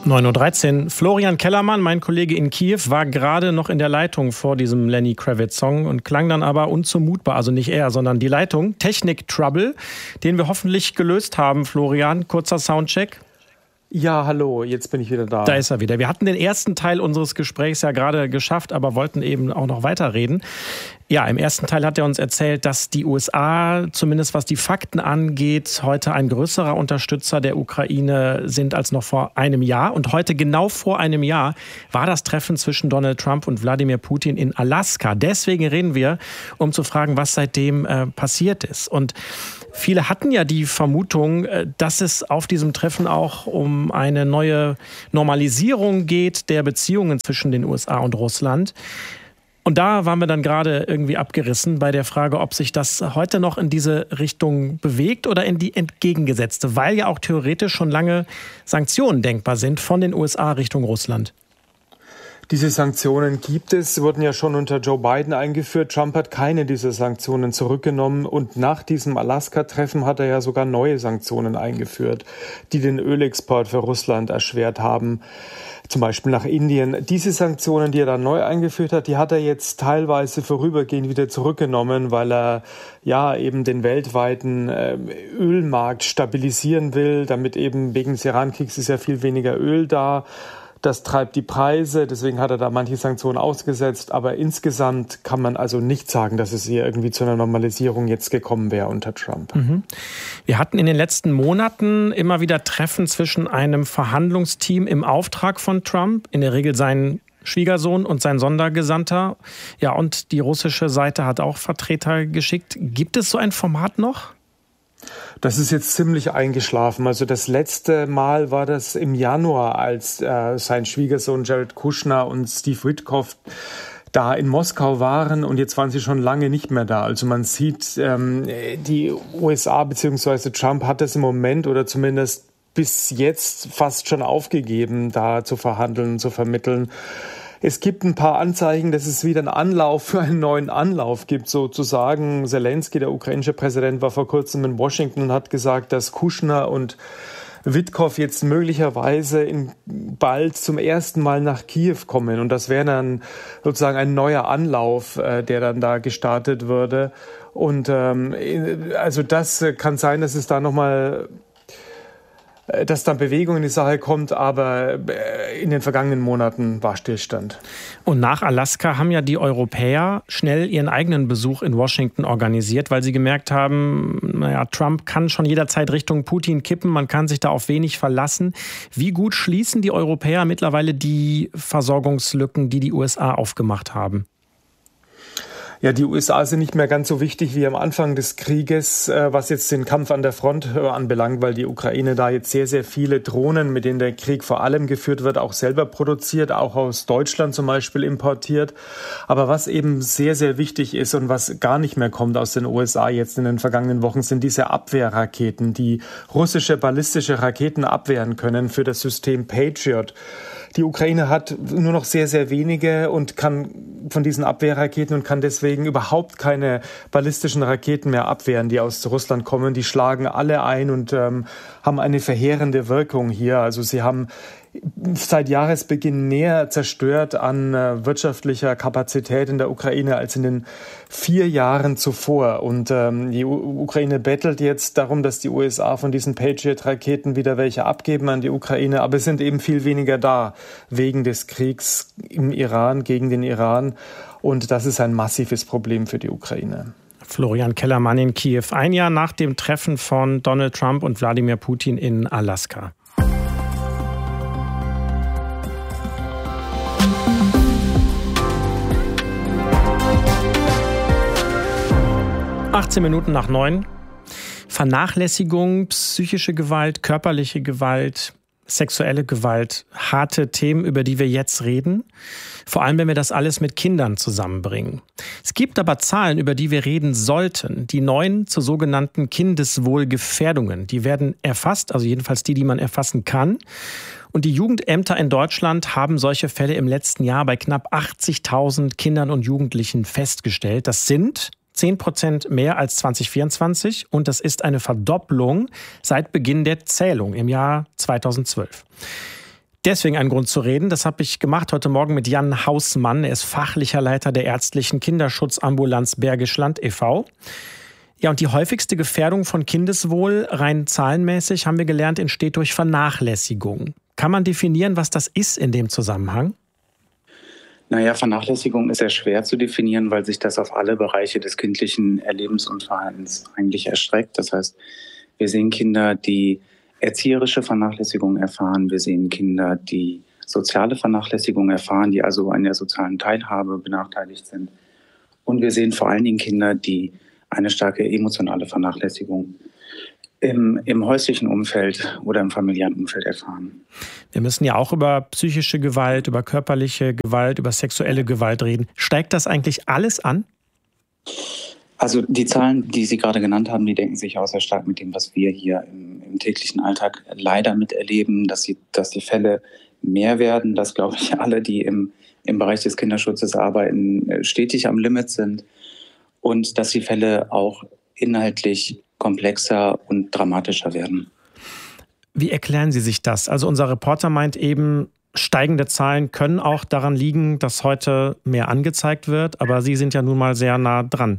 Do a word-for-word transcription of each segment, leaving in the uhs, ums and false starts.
neun Uhr dreizehn. Florian Kellermann, mein Kollege in Kiew, war gerade noch in der Leitung vor diesem Lenny Kravitz-Song und klang dann aber unzumutbar. Also nicht er, sondern die Leitung. Technik-Trouble, den wir hoffentlich gelöst haben, Florian. Kurzer Soundcheck. Ja, hallo, jetzt bin ich wieder da. Da ist er wieder. Wir hatten den ersten Teil unseres Gesprächs ja gerade geschafft, aber wollten eben auch noch weiterreden. Ja, im ersten Teil hat er uns erzählt, dass die U S A, zumindest was die Fakten angeht, heute ein größerer Unterstützer der Ukraine sind als noch vor einem Jahr. Und heute, genau vor einem Jahr, war das Treffen zwischen Donald Trump und Wladimir Putin in Alaska. Deswegen reden wir, um zu fragen, was seitdem äh, passiert ist. Und viele hatten ja die Vermutung, dass es auf diesem Treffen auch um eine neue Normalisierung geht der Beziehungen zwischen den U S A und Russland. Und da waren wir dann gerade irgendwie abgerissen bei der Frage, ob sich das heute noch in diese Richtung bewegt oder in die entgegengesetzte, weil ja auch theoretisch schon lange Sanktionen denkbar sind von den U S A Richtung Russland. Diese Sanktionen gibt es, wurden ja schon unter Joe Biden eingeführt. Trump hat keine dieser Sanktionen zurückgenommen und nach diesem Alaska-Treffen hat er ja sogar neue Sanktionen eingeführt, die den Ölexport für Russland erschwert haben, zum Beispiel nach Indien. Diese Sanktionen, die er dann neu eingeführt hat, die hat er jetzt teilweise vorübergehend wieder zurückgenommen, weil er ja eben den weltweiten äh, Ölmarkt stabilisieren will, damit eben wegen des Iran-Kriegs ist ja viel weniger Öl da. Das treibt die Preise, deswegen hat er da manche Sanktionen ausgesetzt. Aber insgesamt kann man also nicht sagen, dass es hier irgendwie zu einer Normalisierung jetzt gekommen wäre unter Trump. Mhm. Wir hatten in den letzten Monaten immer wieder Treffen zwischen einem Verhandlungsteam im Auftrag von Trump, in der Regel sein Schwiegersohn und sein Sondergesandter. Ja, und die russische Seite hat auch Vertreter geschickt. Gibt es so ein Format noch? Das ist jetzt ziemlich eingeschlafen. Also das letzte Mal war das im Januar, als äh, sein Schwiegersohn Jared Kushner und Steve Witkoff da in Moskau waren und jetzt waren sie schon lange nicht mehr da. Also man sieht, ähm, die U S A bzw. Trump hat das im Moment oder zumindest bis jetzt fast schon aufgegeben, da zu verhandeln, zu vermitteln. Es gibt ein paar Anzeichen, dass es wieder einen Anlauf für einen neuen Anlauf gibt, sozusagen. Zelensky, der ukrainische Präsident, war vor kurzem in Washington und hat gesagt, dass Kushner und Witkoff jetzt möglicherweise in bald zum ersten Mal nach Kiew kommen. Und das wäre dann sozusagen ein neuer Anlauf, äh, der dann da gestartet würde. Und ähm, also das kann sein, dass es da nochmal dass dann Bewegung in die Sache kommt, aber in den vergangenen Monaten war Stillstand. Und nach Alaska haben ja die Europäer schnell ihren eigenen Besuch in Washington organisiert, weil sie gemerkt haben, naja, Trump kann schon jederzeit Richtung Putin kippen, man kann sich da auf wenig verlassen. Wie gut schließen die Europäer mittlerweile die Versorgungslücken, die die U S A aufgemacht haben? Ja, die U S A sind nicht mehr ganz so wichtig wie am Anfang des Krieges, was jetzt den Kampf an der Front anbelangt, weil die Ukraine da jetzt sehr, sehr viele Drohnen, mit denen der Krieg vor allem geführt wird, auch selber produziert, auch aus Deutschland zum Beispiel importiert. Aber was eben sehr, sehr wichtig ist und was gar nicht mehr kommt aus den U S A jetzt in den vergangenen Wochen, sind diese Abwehrraketen, die russische ballistische Raketen abwehren können für das System Patriot. Die Ukraine hat nur noch sehr, sehr wenige und kann von diesen Abwehrraketen und kann deswegen überhaupt keine ballistischen Raketen mehr abwehren, die aus Russland kommen. Die schlagen alle ein und ähm, haben eine verheerende Wirkung hier. Also sie haben seit Jahresbeginn mehr zerstört an äh, wirtschaftlicher Kapazität in der Ukraine als in den vier Jahren zuvor. Und ähm, die U- Ukraine bettelt jetzt darum, dass die U S A von diesen Patriot-Raketen wieder welche abgeben an die Ukraine. Aber es sind eben viel weniger da wegen des Kriegs im Iran, gegen den Iran. Und das ist ein massives Problem für die Ukraine. Florian Kellermann in Kiew, ein Jahr nach dem Treffen von Donald Trump und Wladimir Putin in Alaska. achtzehn Minuten nach neun. Vernachlässigung, psychische Gewalt, körperliche Gewalt, sexuelle Gewalt, harte Themen, über die wir jetzt reden. Vor allem, wenn wir das alles mit Kindern zusammenbringen. Es gibt aber Zahlen, über die wir reden sollten. Die neuen zu sogenannten Kindeswohlgefährdungen. Die werden erfasst, also jedenfalls die, die man erfassen kann. Und die Jugendämter in Deutschland haben solche Fälle im letzten Jahr bei knapp achtzigtausend Kindern und Jugendlichen festgestellt. Das sind zehn Prozent mehr als zwanzig vierundzwanzig und das ist eine Verdopplung seit Beginn der Zählung im Jahr zweitausendzwölf. Deswegen ein Grund zu reden. Das habe ich gemacht heute Morgen mit Jan Hausmann. Er ist fachlicher Leiter der ärztlichen Kinderschutzambulanz Bergisch Land e V Ja, und die häufigste Gefährdung von Kindeswohl, rein zahlenmäßig, haben wir gelernt, entsteht durch Vernachlässigung. Kann man definieren, was das ist in dem Zusammenhang? Naja, Vernachlässigung ist sehr schwer zu definieren, weil sich das auf alle Bereiche des kindlichen Erlebens und Verhaltens eigentlich erstreckt. Das heißt, wir sehen Kinder, die erzieherische Vernachlässigung erfahren. Wir sehen Kinder, die soziale Vernachlässigung erfahren, die also an der sozialen Teilhabe benachteiligt sind. Und wir sehen vor allen Dingen Kinder, die eine starke emotionale Vernachlässigung im, im häuslichen Umfeld oder im familiären Umfeld erfahren. Wir müssen ja auch über psychische Gewalt, über körperliche Gewalt, über sexuelle Gewalt reden. Steigt das eigentlich alles an? Also die Zahlen, die Sie gerade genannt haben, die denken sich auch sehr stark mit dem, was wir hier im, im täglichen Alltag leider miterleben, dass, sie, dass die Fälle mehr werden, dass, glaube ich, alle, die im, im Bereich des Kinderschutzes arbeiten, stetig am Limit sind und dass die Fälle auch inhaltlich komplexer und dramatischer werden. Wie erklären Sie sich das? Also unser Reporter meint eben, steigende Zahlen können auch daran liegen, dass heute mehr angezeigt wird, aber Sie sind ja nun mal sehr nah dran.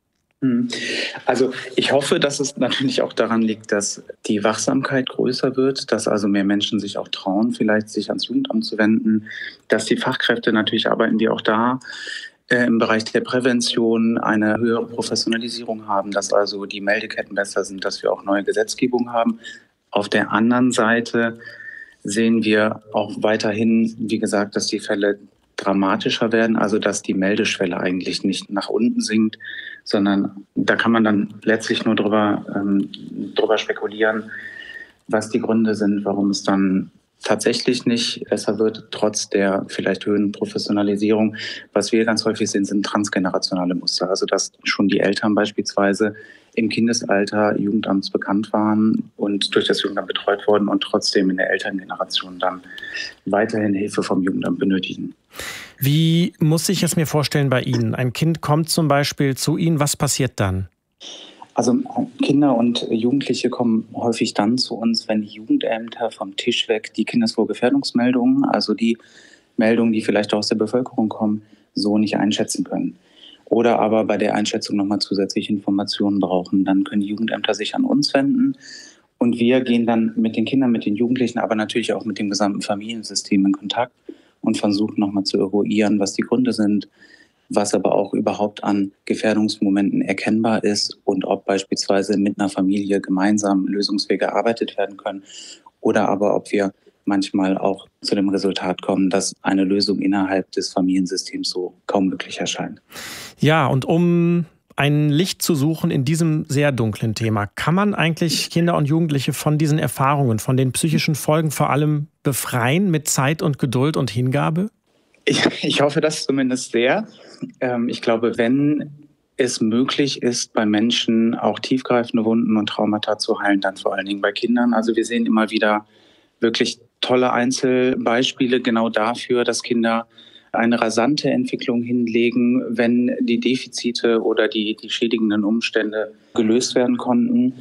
Also ich hoffe, dass es natürlich auch daran liegt, dass die Wachsamkeit größer wird, dass also mehr Menschen sich auch trauen, vielleicht sich ans Jugendamt zu wenden, dass die Fachkräfte, natürlich arbeiten wir auch da, äh, im Bereich der Prävention eine höhere Professionalisierung haben, dass also die Meldeketten besser sind, dass wir auch neue Gesetzgebung haben. Auf der anderen Seite sehen wir auch weiterhin, wie gesagt, dass die Fälle dramatischer werden, also dass die Meldeschwelle eigentlich nicht nach unten sinkt, sondern da kann man dann letztlich nur drüber, ähm, drüber spekulieren, was die Gründe sind, warum es dann tatsächlich nicht besser wird, trotz der vielleicht höheren Professionalisierung. Was wir ganz häufig sehen, sind transgenerationale Muster, also dass schon die Eltern beispielsweise im Kindesalter Jugendamts bekannt waren und durch das Jugendamt betreut wurden und trotzdem in der Elterngeneration dann weiterhin Hilfe vom Jugendamt benötigen. Wie muss ich es mir vorstellen bei Ihnen? Ein Kind kommt zum Beispiel zu Ihnen, was passiert dann? Also Kinder und Jugendliche kommen häufig dann zu uns, wenn die Jugendämter vom Tisch weg die Kindeswohlgefährdungsmeldungen, also die Meldungen, die vielleicht auch aus der Bevölkerung kommen, so nicht einschätzen können. Oder aber bei der Einschätzung nochmal zusätzliche Informationen brauchen. Dann können die Jugendämter sich an uns wenden und wir gehen dann mit den Kindern, mit den Jugendlichen, aber natürlich auch mit dem gesamten Familiensystem in Kontakt und versuchen nochmal zu eruieren, was die Gründe sind, was aber auch überhaupt an Gefährdungsmomenten erkennbar ist und ob beispielsweise mit einer Familie gemeinsam Lösungswege erarbeitet werden können oder aber ob wir manchmal auch zu dem Resultat kommen, dass eine Lösung innerhalb des Familiensystems so kaum möglich erscheint. Ja, und um ein Licht zu suchen in diesem sehr dunklen Thema, kann man eigentlich Kinder und Jugendliche von diesen Erfahrungen, von den psychischen Folgen vor allem befreien mit Zeit und Geduld und Hingabe? Ich, ich hoffe das zumindest sehr. Ähm, ich glaube, wenn es möglich ist, bei Menschen auch tiefgreifende Wunden und Traumata zu heilen, dann vor allen Dingen bei Kindern. Also wir sehen immer wieder wirklich tolle Einzelbeispiele genau dafür, dass Kinder eine rasante Entwicklung hinlegen, wenn die Defizite oder die, die schädigenden Umstände gelöst werden konnten.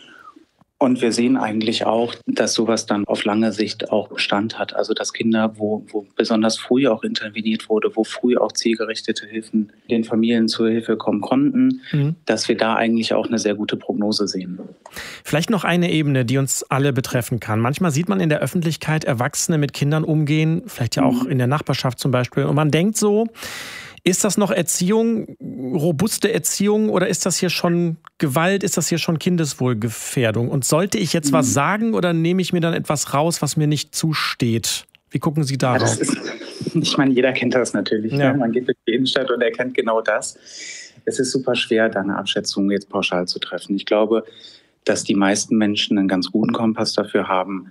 Und wir sehen eigentlich auch, dass sowas dann auf lange Sicht auch Bestand hat. Also dass Kinder, wo, wo besonders früh auch interveniert wurde, wo früh auch zielgerichtete Hilfen den Familien zur Hilfe kommen konnten, mhm. dass wir da eigentlich auch eine sehr gute Prognose sehen. Vielleicht noch eine Ebene, die uns alle betreffen kann. Manchmal sieht man in der Öffentlichkeit Erwachsene mit Kindern umgehen, vielleicht ja auch mhm. in der Nachbarschaft zum Beispiel. Und man denkt so, ist das noch Erziehung, robuste Erziehung oder ist das hier schon Gewalt, ist das hier schon Kindeswohlgefährdung? Und sollte ich jetzt was sagen oder nehme ich mir dann etwas raus, was mir nicht zusteht? Wie gucken Sie darauf? Ja, das ist, ich meine, jeder kennt das natürlich. Ja. Ne? Man geht durch die Innenstadt und erkennt genau das. Es ist super schwer, da eine Abschätzung jetzt pauschal zu treffen. Ich glaube, dass die meisten Menschen einen ganz guten Kompass dafür haben,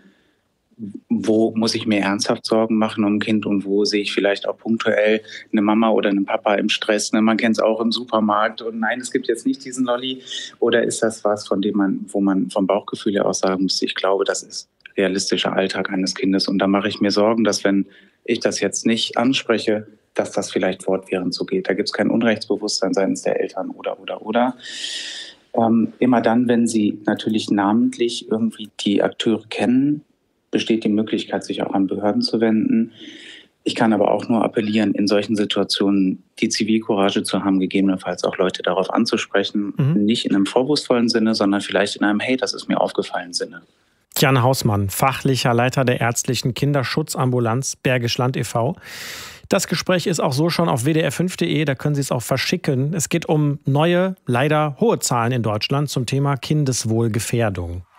wo muss ich mir ernsthaft Sorgen machen um ein Kind und wo sehe ich vielleicht auch punktuell eine Mama oder einen Papa im Stress. Ne? Man kennt es auch im Supermarkt und nein, es gibt jetzt nicht diesen Lolli. Oder ist das was, von dem man, wo man vom Bauchgefühl her aus sagen muss, ich glaube, das ist realistischer Alltag eines Kindes. Und da mache ich mir Sorgen, dass wenn ich das jetzt nicht anspreche, dass das vielleicht fortwährend so geht. Da gibt es kein Unrechtsbewusstsein seitens der Eltern oder, oder, oder. Ähm, immer dann, wenn sie natürlich namentlich irgendwie die Akteure kennen, besteht die Möglichkeit, sich auch an Behörden zu wenden. Ich kann aber auch nur appellieren, in solchen Situationen die Zivilcourage zu haben, gegebenenfalls auch Leute darauf anzusprechen, mhm. nicht in einem vorwurfsvollen Sinne, sondern vielleicht in einem Hey, das ist mir aufgefallen Sinne. Jan Hausmann, fachlicher Leiter der ärztlichen Kinderschutzambulanz Bergisch Land e V Das Gespräch ist auch so schon auf w d r fünf punkt d e, da können Sie es auch verschicken. Es geht um neue, leider hohe Zahlen in Deutschland zum Thema Kindeswohlgefährdung.